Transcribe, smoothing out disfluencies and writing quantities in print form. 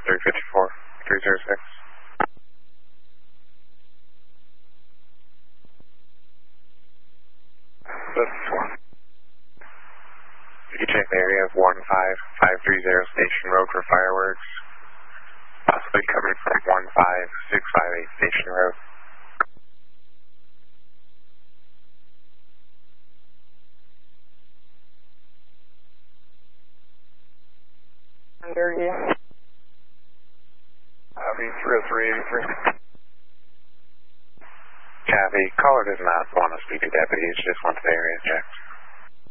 354, 306. This is 1. You check the area of 15530 Station Road for fireworks. Possibly coming from 15658 Station Road. Area. Copy, 30383. Copy, caller does not want to speak to deputies, just wants the area checked.